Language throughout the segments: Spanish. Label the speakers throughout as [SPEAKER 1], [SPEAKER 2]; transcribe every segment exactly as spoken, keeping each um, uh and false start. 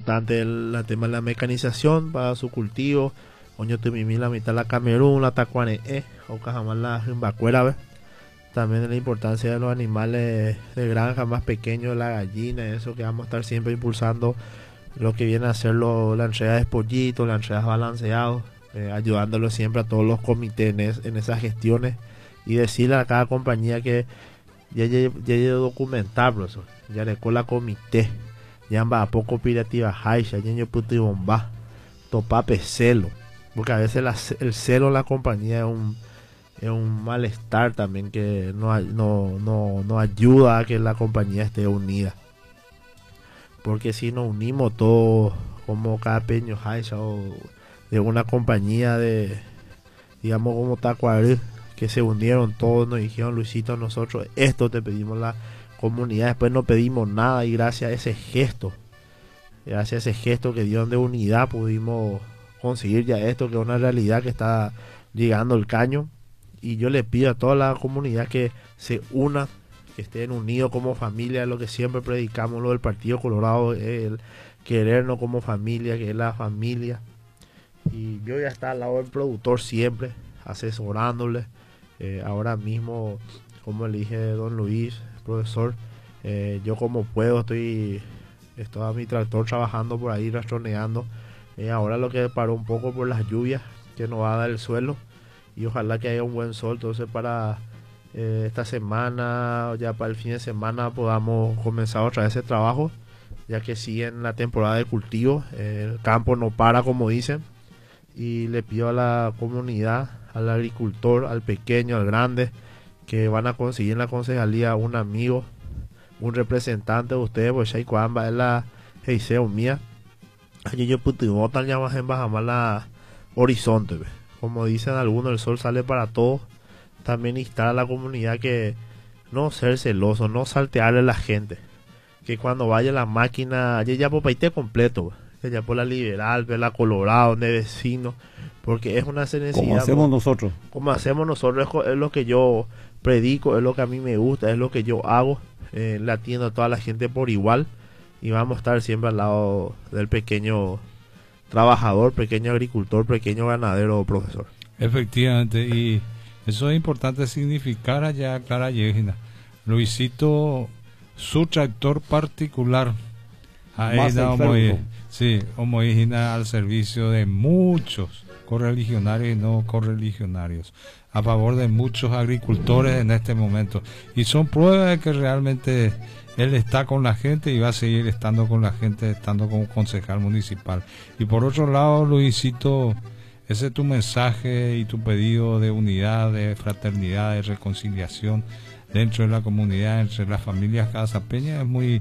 [SPEAKER 1] importante el, el tema de la mecanización para su cultivo. Oño te mimi la mitad la Camerún, la Tacuane, eh, o jamás la Rimbacuera, ¿ves? También la importancia de los animales de granja más pequeños, la gallina, eso que vamos a estar siempre impulsando lo que viene a ser lo, la entrega de pollitos, la entrega balanceados, eh, ayudándolo siempre a todos los comités en, es, en esas gestiones y decirle a cada compañía que ya ya documentar, profesor, ya le cola comité, ya va a poco pirativa haixa, ya yo puti bomba, topape celo, porque a veces la, el celo en la compañía es un es un malestar también que no, no, no, no ayuda a que la compañía esté unida, porque si nos unimos todos como cada peño haixa o de una compañía de, digamos como Tacuarí, que se unieron todos, nos dijeron Luisito, nosotros esto te pedimos la comunidad, después no pedimos nada y gracias a ese gesto, gracias a ese gesto que dieron de unidad pudimos conseguir ya esto, que es una realidad que está llegando el caño. Y yo le pido a toda la comunidad que se una, que estén unidos como familia, lo que siempre predicamos, lo del Partido Colorado, el querernos como familia, que es la familia. Y yo ya está al lado del productor siempre, asesorándole. Eh, ahora mismo, como le dije don Luis, profesor, eh, yo como puedo estoy, estoy a mi tractor trabajando por ahí, rastroneando. Eh, ahora lo que paró un poco por las lluvias que nos va a dar el suelo. Y ojalá que haya un buen sol, entonces para eh, esta semana, ya para el fin de semana podamos comenzar otra vez ese trabajo, ya que sigue en la temporada de cultivo, eh, el campo no para como dicen, y le pido a la comunidad, al agricultor, al pequeño, al grande, que van a conseguir en la concejalía un amigo, un representante de ustedes, pues ya es la Heiseo mía, allí yo putibotan ya más en Bajamar la horizonte, ¿ves? Como dicen algunos, el sol sale para todos. También instar a la comunidad que no ser celoso, no saltearle a la gente. Que cuando vaya la máquina, ya por paite completo, que ya por la Liberal, la Colorado, de vecino, porque es una necesidad.
[SPEAKER 2] Como hacemos nosotros.
[SPEAKER 1] Como hacemos nosotros, es, es lo que yo predico, es lo que a mí me gusta, es lo que yo hago. Eh, le atiendo a toda la gente por igual y vamos a estar siempre al lado del pequeño trabajador, pequeño agricultor, pequeño ganadero, profesor.
[SPEAKER 3] Efectivamente, y eso es importante significar allá, Clara Yegina. Luisito, su tractor particular, ahí da sí, homoígena al servicio de muchos correligionarios y no correligionarios, a favor de muchos agricultores en este momento. Y son pruebas de que realmente él está con la gente y va a seguir estando con la gente, estando como concejal municipal. Y por otro lado, Luisito, ese es tu mensaje y tu pedido de unidad, de fraternidad, de reconciliación dentro de la comunidad, entre las familias casapeñas. Es muy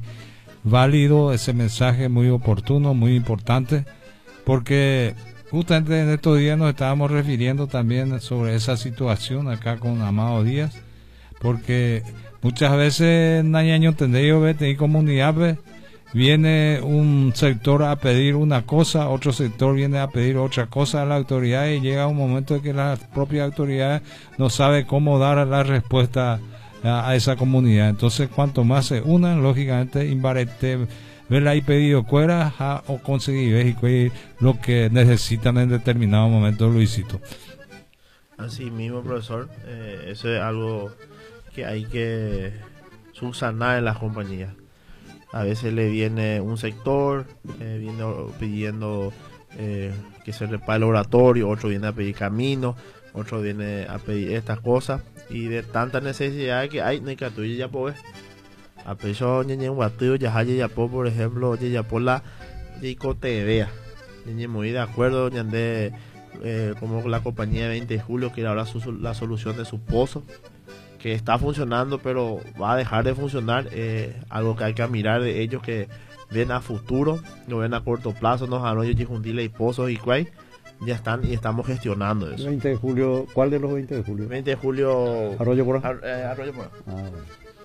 [SPEAKER 3] válido ese mensaje, muy oportuno, muy importante, porque justamente en estos días nos estábamos refiriendo también sobre esa situación acá con Amado Díaz, porque muchas veces en año tendeyo ve tener comunidad ve, viene un sector a pedir una cosa, otro sector viene a pedir otra cosa a la autoridad y llega un momento en que las propias autoridades no sabe cómo dar la respuesta a, a esa comunidad. Entonces cuanto más se unan, lógicamente invarete ver ahí pedido cuera a, o conseguir lo que necesitan en determinado momento, Luisito.
[SPEAKER 1] Así mismo, profesor, eh, eso es algo que hay que subsanar en las compañías. A veces le viene un sector, eh, viene pidiendo eh, que se repare el oratorio, otro viene a pedir camino, otro viene a pedir estas cosas, y de tanta necesidad que hay, ni que tú ya puedes. A peso ñeñe un batido ya hay ya por ejemplo, ya por la discoteca. Ñeñe muy de acuerdo, ñande eh, como la compañía de veinte de julio quiere ahora su, la solución de su pozo, que está funcionando pero va a dejar de funcionar, eh, algo que hay que mirar de ellos, que ven a futuro, no ven a corto plazo, nos han oído Jundile y pozos y cuay, ya están y estamos gestionando eso.
[SPEAKER 2] veinte de julio, ¿cuál de los veinte de julio?
[SPEAKER 1] veinte de julio
[SPEAKER 2] Arroyo Porá.
[SPEAKER 1] Ar, eh, Arroyo Porá.
[SPEAKER 2] Ah, bueno.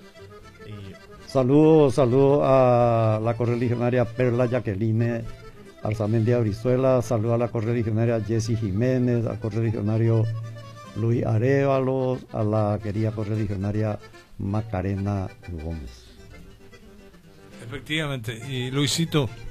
[SPEAKER 2] Saludos, saludos a la correligionaria Perla Jacqueline Arzamendi Brizuela, saludos a la correligionaria Jessy Jiménez, al correligionario Luis Arévalo, a la querida correligionaria Macarena Gómez.
[SPEAKER 3] Efectivamente, y Luisito,